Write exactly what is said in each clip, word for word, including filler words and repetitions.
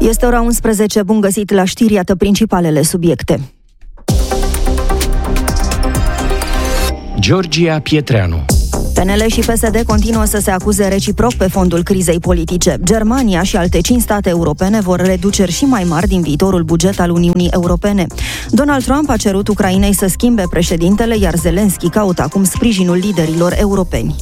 Este ora unsprezece, bun găsit la știri, iată principalele subiecte. Georgia Pietreanu. P N L și P S D continuă să se acuze reciproc pe fondul crizei politice. Germania și alte cinci state europene vor reduceri și mai mari din viitorul buget al Uniunii Europene. Donald Trump a cerut Ucrainei să schimbe președintele, iar Zelenski caută acum sprijinul liderilor europeni.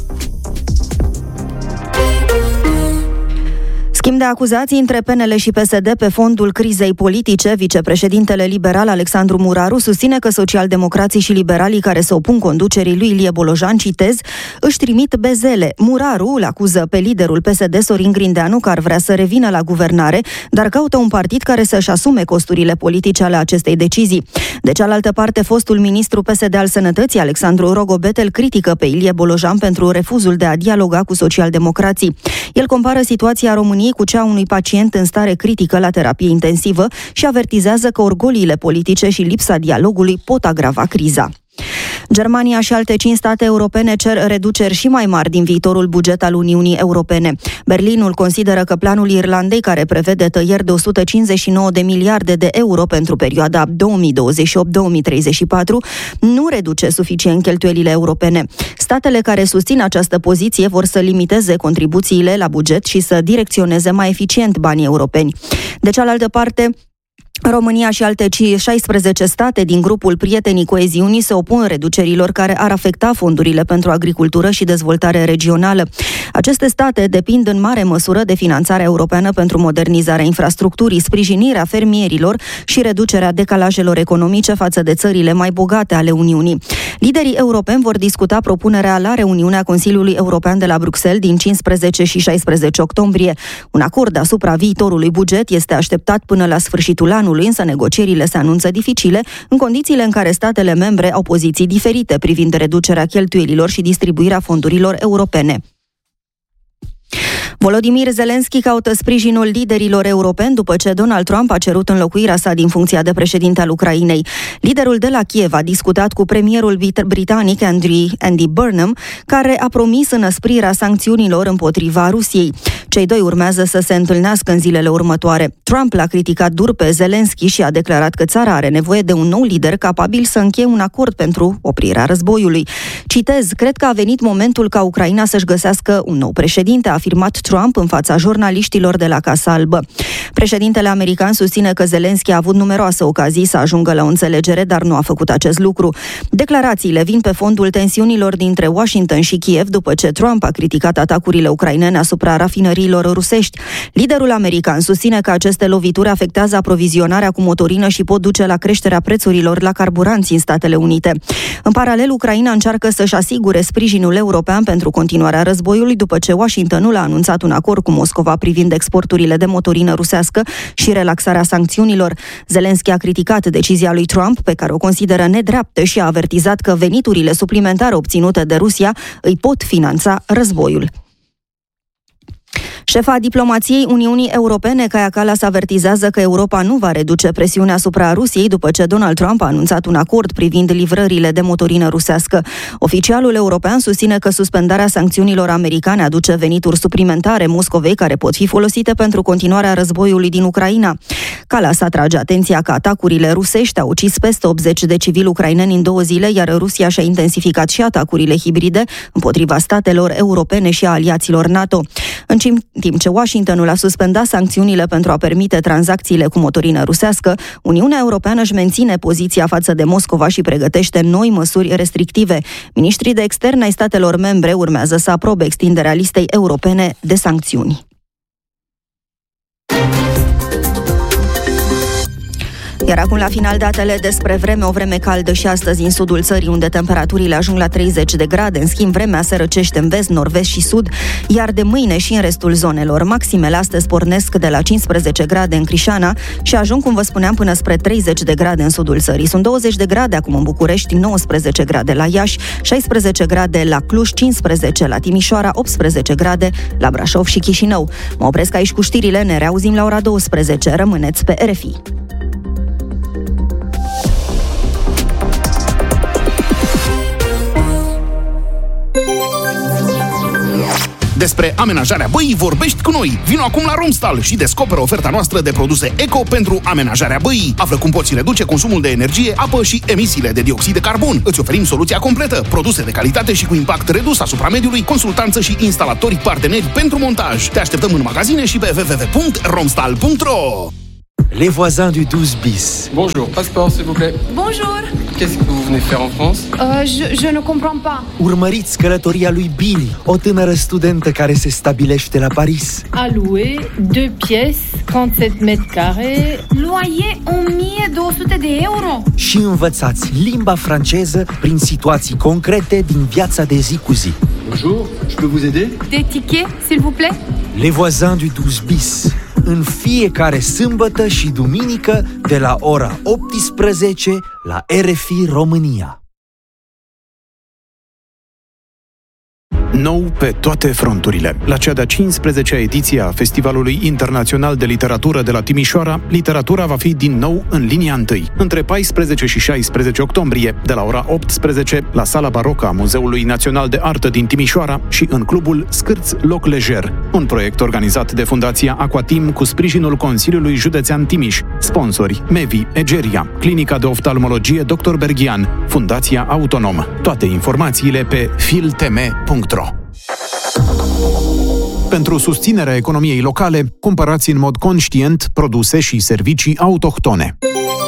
Schimb de acuzații între P N L și P S D pe fondul crizei politice. Vicepreședintele liberal Alexandru Muraru susține că socialdemocrații și liberalii care se opun conducerii lui Ilie Bolojan, citez, își trimit bezele. Muraru îl acuză pe liderul P S D, Sorin Grindeanu, că ar vrea să revină la guvernare, dar caută un partid care să-și asume costurile politice ale acestei decizii. De cealaltă parte, fostul ministru P S D al Sănătății, Alexandru Rogobet, îl critică pe Ilie Bolojan pentru refuzul de a dialoga cu socialdemocrații. El compară situația României cu cea a unui pacient în stare critică la terapie intensivă și avertizează că orgoliile politice și lipsa dialogului pot agrava criza. Germania și alte cinci state europene cer reduceri și mai mari din viitorul buget al Uniunii Europene. Berlinul consideră că planul Irlandei, care prevede tăieri de o sută cincizeci și nouă de miliarde de euro pentru perioada două mii douăzeci și opt - două mii treizeci și patru, nu reduce suficient cheltuielile europene. Statele care susțin această poziție vor să limiteze contribuțiile la buget și să direcționeze mai eficient banii europeni. De cealaltă parte, România și alte șaisprezece state din grupul Prietenii Coeziunii se opun reducerilor care ar afecta fondurile pentru agricultură și dezvoltare regională. Aceste state depind în mare măsură de finanțarea europeană pentru modernizarea infrastructurii, sprijinirea fermierilor și reducerea decalajelor economice față de țările mai bogate ale Uniunii. Liderii europeni vor discuta propunerea la reuniunea Consiliului European de la Bruxelles din cincisprezece și șaisprezece octombrie. Un acord asupra viitorului buget este așteptat până la sfârșitul anului, însă negocierile se anunță dificile în condițiile în care statele membre au poziții diferite privind reducerea cheltuielilor și distribuirea fondurilor europene. Volodymyr Zelenski caută sprijinul liderilor europeni după ce Donald Trump a cerut înlocuirea sa din funcția de președinte al Ucrainei. Liderul de la Kiev a discutat cu premierul britanic Andy Burnham, care a promis înăsprirea sancțiunilor împotriva Rusiei. Cei doi urmează să se întâlnească în zilele următoare. Trump l-a criticat dur pe Zelenski și a declarat că țara are nevoie de un nou lider capabil să încheie un acord pentru oprirea războiului. Citez, cred că a venit momentul ca Ucraina să-și găsească un nou președinte, a afirmat Trump în fața jurnaliștilor de la Casa Albă. Președintele american susține că Zelenski a avut numeroase ocazii să ajungă la o înțelegere, dar nu a făcut acest lucru. Declarațiile vin pe fondul tensiunilor dintre Washington și Kiev după ce Trump a criticat atacurile ucrainene asupra rafinăriilor rusești. Liderul american susține că aceste lovituri afectează aprovizionarea cu motorină și pot duce la creșterea prețurilor la carburanți în Statele Unite. În paralel, Ucraina încearcă să-și asigure sprijinul european pentru continuarea războiului după ce Washingtonul a anunțat un acord cu Moscova privind exporturile de motorină rusească și relaxarea sancțiunilor. Zelenski a criticat decizia lui Trump, pe care o consideră nedreaptă, și a avertizat că veniturile suplimentare obținute de Rusia îi pot finanța războiul. Șefa diplomației Uniunii Europene, Kaja Kallas, avertizează că Europa nu va reduce presiunea asupra Rusiei după ce Donald Trump a anunțat un acord privind livrările de motorină rusească. Oficialul european susține că suspendarea sancțiunilor americane aduce venituri suplimentare Moscovei care pot fi folosite pentru continuarea războiului din Ucraina. Kallas atrage atenția că atacurile rusești au ucis peste optzeci de civili ucraineni în două zile, iar Rusia și-a intensificat și atacurile hibride împotriva statelor europene și a aliaților NATO. În timp ce Washingtonul a suspendat sancțiunile pentru a permite tranzacțiile cu motorină rusească, Uniunea Europeană își menține poziția față de Moscova și pregătește noi măsuri restrictive. Ministrii de externe ai statelor membre urmează să aprobe extinderea listei europene de sancțiuni. Iar acum la final datele despre vreme, o vreme caldă și astăzi în sudul țării, unde temperaturile ajung la treizeci de grade, în schimb vremea se răcește în vest, nord-vest și sud, iar de mâine și în restul zonelor. Maximele astăzi pornesc de la cincisprezece grade în Crișana și ajung, cum vă spuneam, până spre treizeci de grade în sudul țării. Sunt douăzeci de grade acum în București, nouăsprezece grade la Iași, șaisprezece grade la Cluj, cincisprezece la Timișoara, optsprezece grade la Brașov și Chișinău. Mă opresc aici cu știrile, ne reauzim la ora douăsprezece. Rămâneți pe R F I. Despre amenajarea băii vorbești cu noi. Vino acum la Romstal și descoperă oferta noastră de produse eco pentru amenajarea băii. Află cum poți reduce consumul de energie, apă și emisiile de dioxid de carbon. Îți oferim soluția completă, produse de calitate și cu impact redus asupra mediului, consultanță și instalatori parteneri pentru montaj. Te așteptăm în magazine și pe w w w punct romstal punct r o. Les voisins du douze bis. Bonjour, passeport s'il vous plaît. Bonjour. Qu'est-ce que vous venez faire en France? Euh, je, je ne comprends pas. Urmăriți călătoria lui Billy, o tânără studentă care se stabilește la Paris. À louer, deux pièces, trente-sept mètres carrés. Loyer o mie două sute de euro. Și învățați limba franceză prin situații concrete din viața de zi cu zi. Bonjour, je peux vous aider? Des tickets, s'il vous plaît? Les voisins du douze bis. În fiecare sâmbătă și duminică de la ora optsprezece la R F I România. Nou pe toate fronturile. La cea de-a cincisprezecea ediție a Festivalului Internațional de Literatură de la Timișoara, literatura va fi din nou în linia întâi, între paisprezece și șaisprezece octombrie, de la ora optsprezece, la Sala Barocă a Muzeului Național de Artă din Timișoara și în clubul Scârț Loc Lejer, un proiect organizat de Fundația Aquatim cu sprijinul Consiliului Județean Timiș, sponsori Mevi, Egeria, Clinica de Oftalmologie doctor Berghian, Fundația Autonom. Toate informațiile pe filteme punct ro. Pentru susținerea economiei locale, cumpărați în mod conștient produse și servicii autohtone.